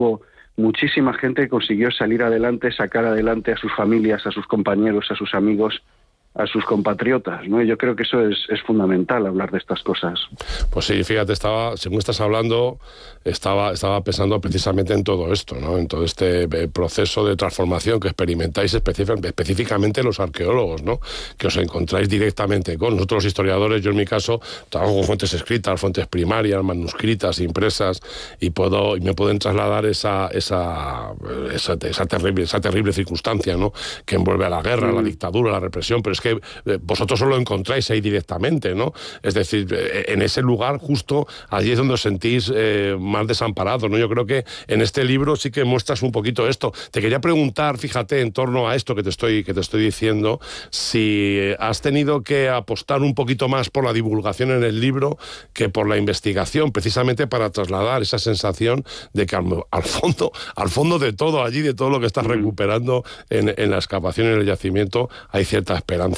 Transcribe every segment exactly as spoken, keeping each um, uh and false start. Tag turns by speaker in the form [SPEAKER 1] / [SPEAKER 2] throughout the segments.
[SPEAKER 1] hubo muchísima gente que consiguió salir adelante, sacar adelante a sus familias, a sus compañeros, a sus amigos, a sus compatriotas, ¿no? Y yo creo que eso es, es fundamental, hablar de estas cosas.
[SPEAKER 2] Pues sí, fíjate, estaba, según estás hablando, estaba, estaba pensando precisamente en todo esto, ¿no? En todo este proceso de transformación que experimentáis específicamente los arqueólogos, ¿no? Que os encontráis directamente con nosotros los historiadores. Yo en mi caso trabajo con fuentes escritas, fuentes primarias, manuscritas, impresas, y puedo y me pueden trasladar esa esa, esa, esa terrible esa terrible circunstancia, ¿no? Que envuelve a la guerra, mm. la dictadura, la represión, pero es que vosotros os lo encontráis ahí directamente, ¿no? Es decir, en ese lugar justo, allí es donde os sentís eh, más desamparados, ¿no? Yo creo que en este libro sí que muestras un poquito esto. Te quería preguntar, fíjate, en torno a esto que te estoy, que te estoy diciendo, si has tenido que apostar un poquito más por la divulgación en el libro que por la investigación, precisamente para trasladar esa sensación de que al, al fondo, al fondo de todo, allí de todo lo que estás recuperando en, en la excavación, en el yacimiento, hay cierta esperanza.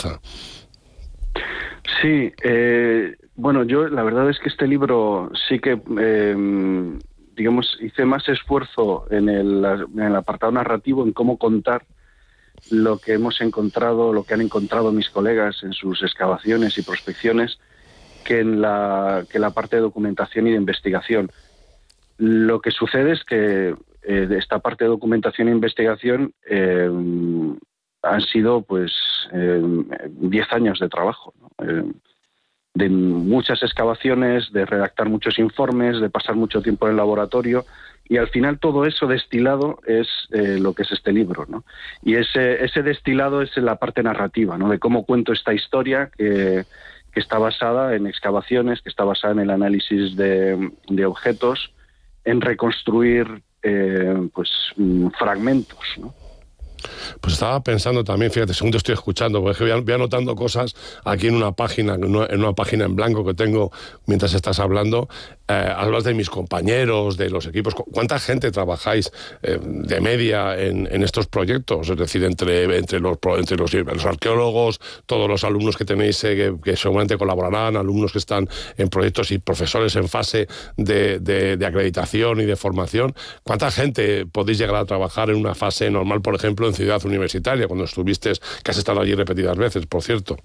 [SPEAKER 1] Sí, eh, bueno, yo la verdad es que este libro sí que, eh, digamos, hice más esfuerzo en el, en el apartado narrativo, en cómo contar lo que hemos encontrado, lo que han encontrado mis colegas en sus excavaciones y prospecciones, que en la, que la parte de documentación y de investigación. Lo que sucede es que eh, de esta parte de documentación e investigación eh, han sido pues diez eh, años de trabajo, ¿no? eh, de muchas excavaciones, de redactar muchos informes, de pasar mucho tiempo en el laboratorio, y al final todo eso destilado es eh, lo que es este libro, ¿no? Y ese, ese destilado es en la parte narrativa, ¿no? De cómo cuento esta historia que, que está basada en excavaciones, que está basada en el análisis de, de objetos, en reconstruir eh, pues fragmentos, ¿no?
[SPEAKER 2] Pues estaba pensando también, fíjate, según te estoy escuchando, porque voy, voy anotando cosas aquí en una página, en una, en una página en blanco que tengo mientras estás hablando. Eh, hablas de mis compañeros, de los equipos. ¿Cuánta gente trabajáis eh, de media en, en estos proyectos? Es decir, entre, entre, los, entre los, los arqueólogos, todos los alumnos que tenéis eh, que, que seguramente colaborarán, alumnos que están en proyectos y profesores en fase de, de, de acreditación y de formación. ¿Cuánta gente podéis llegar a trabajar en una fase normal, por ejemplo, en Ciudad Universitaria, cuando estuviste, que has estado allí repetidas veces, por cierto?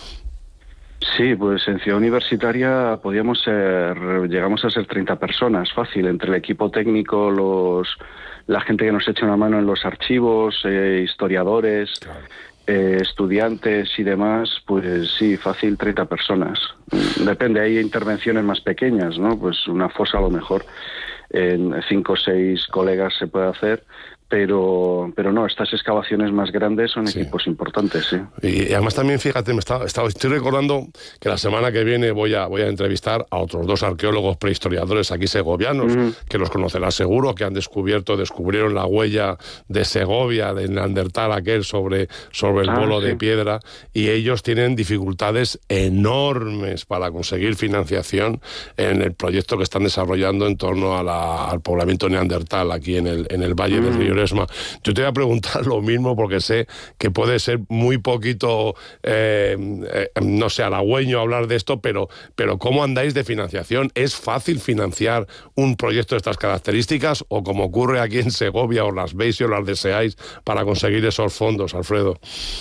[SPEAKER 1] Sí, pues en Ciudad Universitaria podíamos ser, llegamos a ser treinta personas, fácil, entre el equipo técnico, los, la gente que nos echa una mano en los archivos, eh, historiadores, claro. eh, estudiantes y demás, pues sí, fácil, treinta personas. Depende, hay intervenciones más pequeñas, ¿no? Pues una fosa a lo mejor en cinco o seis colegas se puede hacer. Pero, pero no, estas excavaciones más grandes son sí. equipos importantes, sí.
[SPEAKER 2] Y, y además también, fíjate, me está, está, estoy recordando que la semana que viene voy a, voy a entrevistar a otros dos arqueólogos prehistoriadores aquí segovianos, uh-huh. que los conocerás seguro, que han descubierto, descubrieron la huella de Segovia, de Neandertal aquel sobre, sobre el ah, bolo sí. de piedra, y ellos tienen dificultades enormes para conseguir financiación en el proyecto que están desarrollando en torno a la, al poblamiento neandertal aquí en el, en el Valle uh-huh. del Río. Yo te voy a preguntar lo mismo porque sé que puede ser muy poquito, eh, eh, no sé, halagüeño hablar de esto, pero, pero ¿cómo andáis de financiación? ¿Es fácil financiar un proyecto de estas características o como ocurre aquí en Segovia, os las veis y os las deseáis para conseguir esos fondos, Alfredo?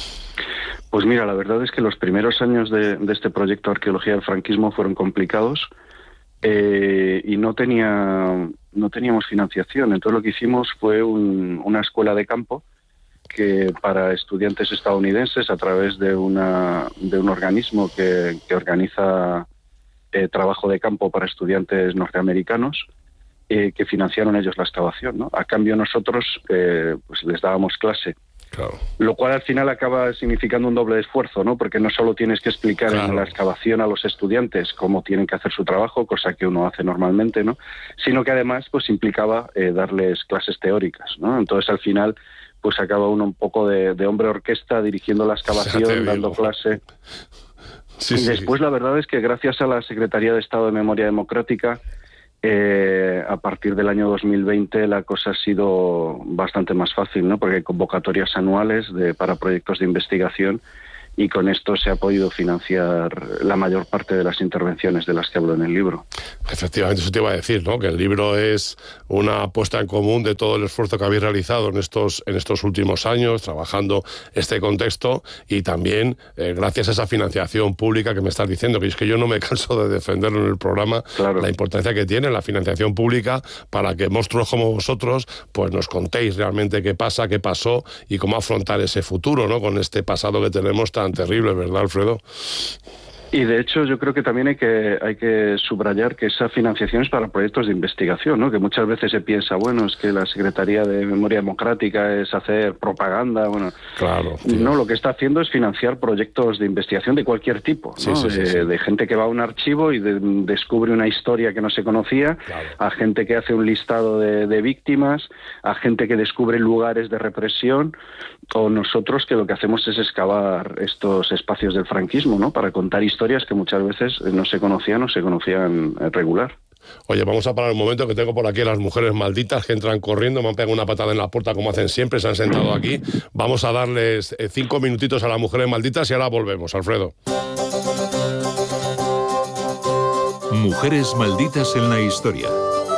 [SPEAKER 1] Pues mira, la verdad es que los primeros años de, de este proyecto Arqueología del Franquismo fueron complicados. Eh, y no tenía no teníamos financiación, entonces lo que hicimos fue un, una escuela de campo que para estudiantes estadounidenses a través de una de un organismo que, que organiza eh, trabajo de campo para estudiantes norteamericanos, eh, que financiaron ellos la excavación, ¿no? A cambio nosotros eh, pues les dábamos clase. Claro. Lo cual al final acaba significando un doble esfuerzo, ¿no? Porque no solo tienes que explicar claro. en la excavación a los estudiantes cómo tienen que hacer su trabajo, cosa que uno hace normalmente, ¿no? Sino que además pues implicaba eh, darles clases teóricas, ¿no? Entonces al final pues acaba uno un poco de, de hombre orquesta dirigiendo la excavación, dando clase. Sí, y sí, después sí. La verdad es que gracias a la Secretaría de Estado de Memoria Democrática, Eh, a partir del año dos mil veinte la cosa ha sido bastante más fácil, ¿no? Porque hay convocatorias anuales de, para proyectos de investigación y con esto se ha podido financiar la mayor parte de las intervenciones de las que hablo en el libro.
[SPEAKER 2] Efectivamente, eso te iba a decir, ¿no? Que el libro es una puesta en común de todo el esfuerzo que habéis realizado en estos, en estos últimos años, trabajando este contexto, y también eh, gracias a esa financiación pública que me estás diciendo, que es que yo no me canso de defenderlo en el programa, claro, la importancia que tiene la financiación pública para que monstruos como vosotros pues nos contéis realmente qué pasa, qué pasó y cómo afrontar ese futuro, ¿no? Con este pasado que tenemos tan terrible, ¿verdad, Alfredo?
[SPEAKER 1] Y de hecho yo creo que también hay que hay que subrayar que esa financiación es para proyectos de investigación, ¿no? Que muchas veces se piensa, bueno, es que la Secretaría de Memoria Democrática es hacer propaganda, bueno,
[SPEAKER 2] claro,
[SPEAKER 1] no, lo que está haciendo es financiar proyectos de investigación de cualquier tipo, ¿no? Sí, sí, sí, de, sí. de gente que va a un archivo y de, descubre una historia que no se conocía, claro, a gente que hace un listado de, de víctimas, a gente que descubre lugares de represión, o nosotros que lo que hacemos es excavar estos espacios del franquismo, ¿no? Para contar historias que muchas veces no se conocían o se conocían regular.
[SPEAKER 2] Oye, vamos a parar un momento, que tengo por aquí a las mujeres malditas que entran corriendo, me han pegado una patada en la puerta como hacen siempre, se han sentado aquí. Vamos a darles cinco minutitos a las mujeres malditas y ahora volvemos, Alfredo.
[SPEAKER 3] Mujeres malditas en la historia.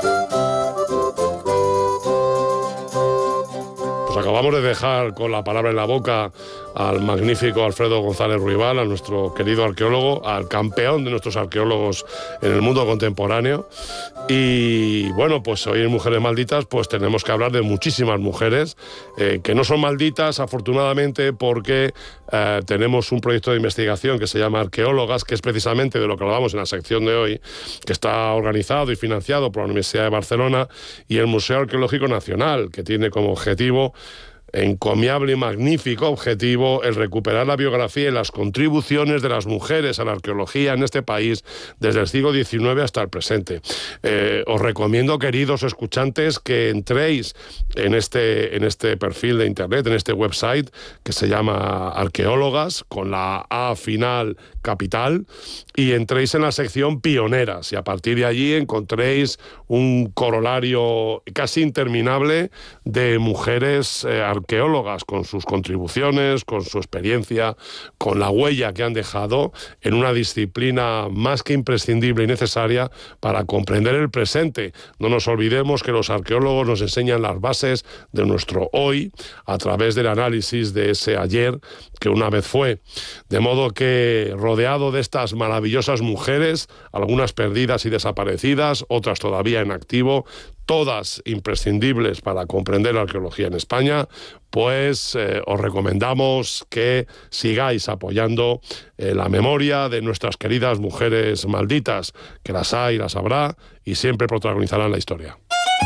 [SPEAKER 2] Pues acabamos de dejar con la palabra en la boca al magnífico Alfredo González Ruibal, a nuestro querido arqueólogo, al campeón de nuestros arqueólogos en el mundo contemporáneo. Y bueno, pues hoy en Mujeres Malditas pues tenemos que hablar de muchísimas mujeres eh, que no son malditas, afortunadamente, porque eh, tenemos un proyecto de investigación que se llama Arqueólogas, que es precisamente de lo que hablamos en la sección de hoy, que está organizado y financiado por la Universidad de Barcelona y el Museo Arqueológico Nacional, que tiene como objetivo, encomiable y magnífico objetivo, el recuperar la biografía y las contribuciones de las mujeres a la arqueología en este país desde el siglo diecinueve hasta el presente. Eh, os recomiendo, queridos escuchantes, que entréis en este, en este perfil de internet, en este website que se llama Arqueólogas, con la A final capital, y entréis en la sección Pioneras, y a partir de allí encontréis un corolario casi interminable de mujeres eh, arqueólogas, con sus contribuciones, con su experiencia, con la huella que han dejado en una disciplina más que imprescindible y necesaria para comprender el presente. No nos olvidemos que los arqueólogos nos enseñan las bases de nuestro hoy a través del análisis de ese ayer que una vez fue. De modo que, rodeado de estas maravillosas mujeres, algunas perdidas y desaparecidas, otras todavía en activo, todas imprescindibles para comprender la arqueología en España, pues eh, os recomendamos que sigáis apoyando eh, la memoria de nuestras queridas mujeres malditas, que las hay, las habrá y siempre protagonizarán la historia.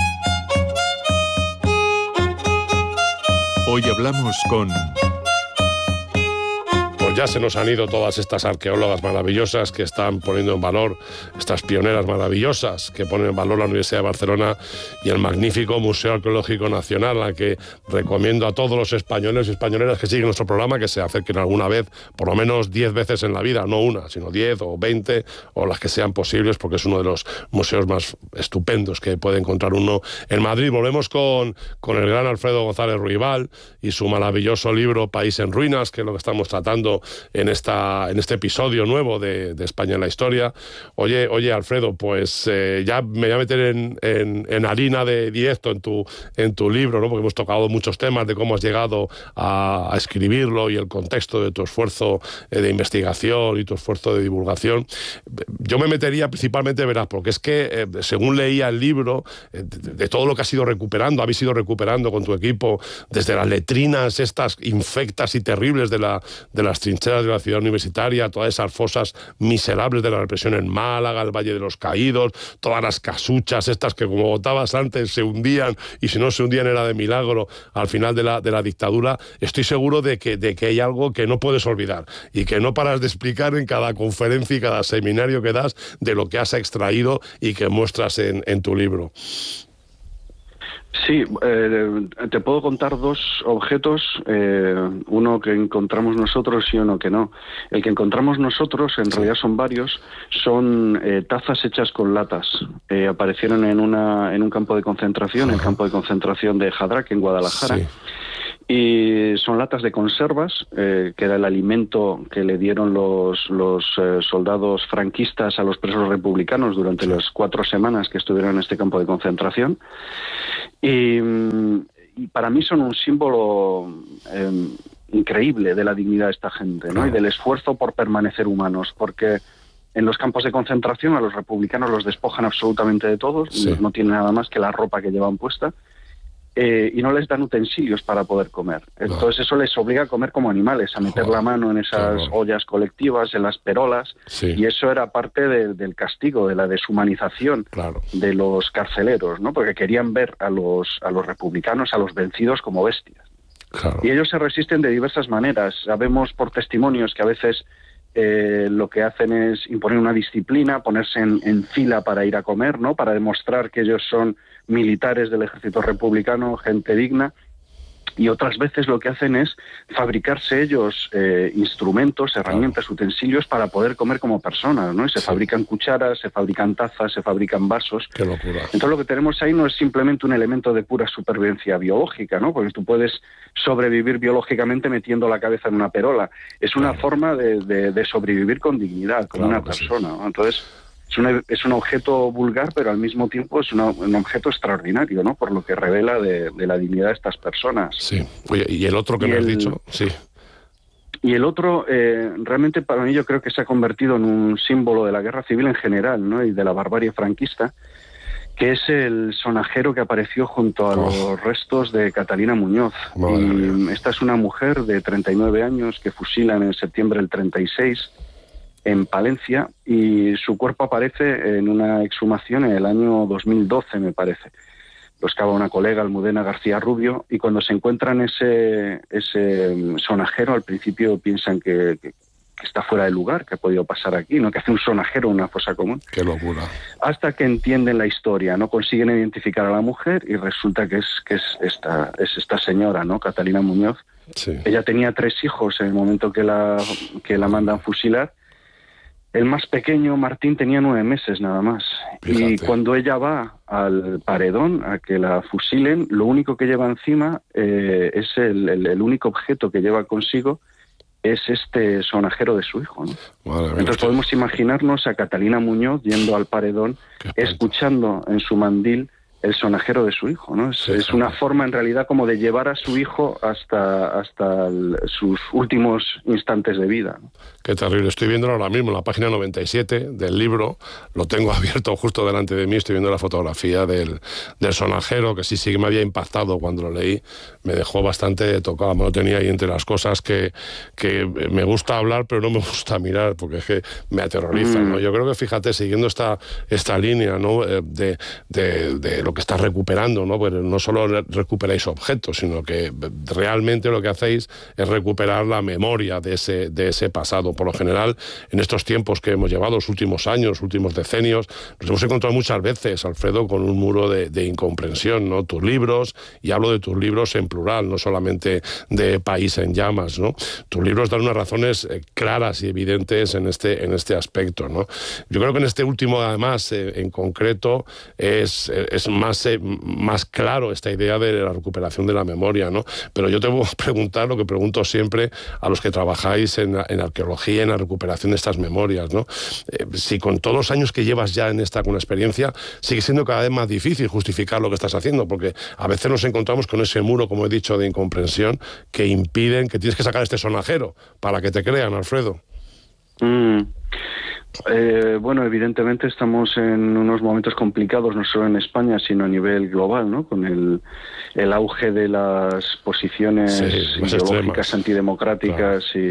[SPEAKER 3] Hoy hablamos con...
[SPEAKER 2] Pues ya se nos han ido todas estas arqueólogas maravillosas que están poniendo en valor, estas pioneras maravillosas que ponen en valor la Universidad de Barcelona y el magnífico Museo Arqueológico Nacional, a que recomiendo a todos los españoles y españoleras que siguen nuestro programa que se acerquen alguna vez, por lo menos diez veces en la vida, no una, sino diez o veinte, o las que sean posibles, porque es uno de los museos más estupendos que puede encontrar uno en Madrid. Volvemos con, con el gran Alfredo González Ruibal y su maravilloso libro País en Ruinas, que es lo que estamos tratando en esta en este episodio nuevo de, de España en la historia. Oye, oye Alfredo, pues eh, ya me voy a meter en, en, en harina de directo en tu, en tu libro, ¿no? Porque hemos tocado muchos temas de cómo has llegado a, a escribirlo y el contexto de tu esfuerzo eh, de investigación y tu esfuerzo de divulgación. Yo me metería principalmente, verás, porque es que eh, según leía el libro, eh, de, de todo lo que has ido recuperando, habéis ido recuperando con tu equipo, desde las letrinas estas infectas y terribles de, la, de las trincheras de la ciudad universitaria, todas esas fosas miserables de la represión en Málaga, el Valle de los Caídos, todas las casuchas estas que, como votabas antes, se hundían, y si no se hundían era de milagro al final de la, de la dictadura. Estoy seguro de que, de que hay algo que no puedes olvidar y que no paras de explicar en cada conferencia y cada seminario que das de lo que has extraído y que muestras en, en tu libro.
[SPEAKER 1] Sí, eh, te puedo contar dos objetos, eh, uno que encontramos nosotros y uno que no. El que encontramos nosotros, en realidad son varios, son eh, tazas hechas con latas. Eh, aparecieron en una en un campo de concentración, el campo de concentración de Jadraque, en Guadalajara. Sí. Y son latas de conservas, eh, que era el alimento que le dieron los, los eh, soldados franquistas a los presos republicanos durante las cuatro semanas que estuvieron en este campo de concentración. Y, y para mí son un símbolo eh, increíble de la dignidad de esta gente, ¿no? Claro. Y del esfuerzo por permanecer humanos, porque en los campos de concentración a los republicanos los despojan absolutamente de todos, sí. no tienen nada más que la ropa que llevan puesta. Eh, y no les dan utensilios para poder comer. Entonces no. eso les obliga a comer como animales, a meter Joder, la mano en esas claro. ollas colectivas, en las perolas, sí. y eso era parte de, del castigo, de la deshumanización claro. de los carceleros, ¿no? Porque querían ver a los, a los republicanos, a los vencidos, como bestias. Claro. Y ellos se resisten de diversas maneras. Sabemos por testimonios que a veces eh, lo que hacen es imponer una disciplina, ponerse en, en fila para ir a comer, ¿no? Para demostrar que ellos son militares del ejército republicano, gente digna, y otras veces lo que hacen es fabricarse ellos eh, instrumentos, herramientas, utensilios para poder comer como personas, ¿no? Y se sí. fabrican cucharas, se fabrican tazas, se fabrican vasos.
[SPEAKER 2] Qué locura.
[SPEAKER 1] Entonces lo que tenemos ahí no es simplemente un elemento de pura supervivencia biológica, ¿no? Porque tú puedes sobrevivir biológicamente metiendo la cabeza en una perola. Es una claro. forma de, de, de sobrevivir con dignidad, como claro una persona, sí. ¿no? Entonces Es, una, es un objeto vulgar, pero al mismo tiempo es una, un objeto extraordinario, ¿no? Por lo que revela de, de la dignidad de estas personas.
[SPEAKER 2] Sí. Oye, ¿y el otro que y me el, has dicho? Sí.
[SPEAKER 1] Y el otro, eh, realmente para mí yo creo que se ha convertido en un símbolo de la guerra civil en general, ¿no? Y de la barbarie franquista, que es el sonajero que apareció junto a oh. los restos de Catalina Muñoz. Madre y mía. Esta es una mujer de treinta y nueve años que fusilan en septiembre del treinta y seis... en Palencia, y su cuerpo aparece en una exhumación en el año dos mil doce, me parece. Lo excava una colega, Almudena García Rubio, y cuando se encuentran ese, ese sonajero, al principio piensan que, que, que está fuera de lugar, que ha podido pasar aquí, ¿no? Que hace un sonajero en una fosa común.
[SPEAKER 2] ¡Qué locura!
[SPEAKER 1] Hasta que entienden la historia, ¿no? Consiguen identificar a la mujer y resulta que es, que es, esta, es esta señora, ¿no? Catalina Muñoz. Sí. Ella tenía tres hijos en el momento que la, que la mandan fusilar. El más pequeño, Martín, tenía nueve meses nada más. Fíjate. Y cuando ella va al paredón a que la fusilen, lo único que lleva encima eh, es el, el, el único objeto que lleva consigo es este sonajero de su hijo, ¿no? Madre mía. Entonces podemos imaginarnos a Catalina Muñoz yendo al paredón, escuchando en su mandil el sonajero de su hijo, ¿no? Es, sí, es una forma en realidad como de llevar a su hijo hasta, hasta el, sus últimos instantes de vida, ¿no?
[SPEAKER 2] Qué terrible. Estoy viendo ahora mismo en la página noventa y siete del libro, lo tengo abierto justo delante de mí, estoy viendo la fotografía del, del sonajero, que sí, sí que me había impactado cuando lo leí, me dejó bastante tocado, me lo tenía ahí entre las cosas que, que me gusta hablar, pero no me gusta mirar, porque es que me aterroriza, ¿no? Yo creo que, fíjate, siguiendo esta, esta línea, ¿no? de, de, de lo que estás recuperando, ¿no? Pues no solo recuperáis objetos, sino que realmente lo que hacéis es recuperar la memoria de ese, de ese pasado. Por lo general, en estos tiempos que hemos llevado, los últimos años, los últimos decenios, nos hemos encontrado muchas veces, Alfredo, con un muro de, de incomprensión, ¿no? Tus libros, y hablo de tus libros en plural, no solamente de País en Llamas, ¿no? Tus libros dan unas razones eh, claras y evidentes en este, en este aspecto, ¿no? Yo creo que en este último, además, eh, en concreto, es, es más, eh, más claro esta idea de la recuperación de la memoria, ¿no? Pero yo te voy a preguntar lo que pregunto siempre a los que trabajáis en, en arqueología, en la recuperación de estas memorias, ¿no? Eh, si con todos los años que llevas ya en esta con experiencia, sigue siendo cada vez más difícil justificar lo que estás haciendo, porque a veces nos encontramos con ese muro, como he dicho, de incomprensión, que impiden, que tienes que sacar este sonajero para que te crean, Alfredo.
[SPEAKER 1] Mm. Eh, bueno, evidentemente estamos en unos momentos complicados, no solo en España, sino a nivel global, ¿no? Con el, el auge de las posiciones sí, ideológicas extremas, antidemocráticas, claro. y,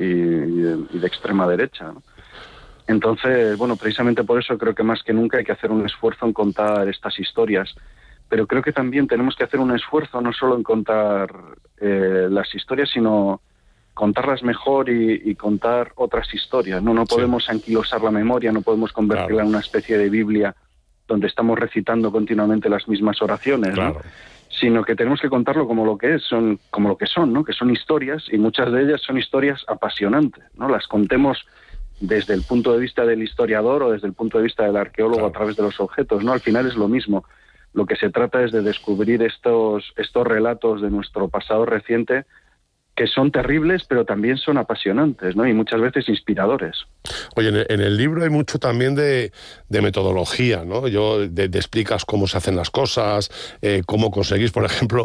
[SPEAKER 1] y, y de extrema derecha, ¿no? Entonces, bueno, precisamente por eso creo que más que nunca hay que hacer un esfuerzo en contar estas historias, pero creo que también tenemos que hacer un esfuerzo no solo en contar eh, las historias, sino contarlas mejor y, y contar otras historias, ¿no? No podemos sí. anquilosar la memoria, no podemos convertirla claro. en una especie de Biblia donde estamos recitando continuamente las mismas oraciones, claro. ¿no? Sino que tenemos que contarlo como lo que es, son como lo que son, ¿no? Que son historias, y muchas de ellas son historias apasionantes, ¿no? Las contemos desde el punto de vista del historiador o desde el punto de vista del arqueólogo claro. a través de los objetos, ¿no? Al final es lo mismo. lo que se trata es de descubrir estos, estos relatos de nuestro pasado reciente que son terribles, pero también son apasionantes, ¿no? Y muchas veces inspiradores.
[SPEAKER 2] Oye, en el, en el libro hay mucho también de, de metodología, ¿no? Yo de, de explicas cómo se hacen las cosas, eh, cómo conseguís, por ejemplo,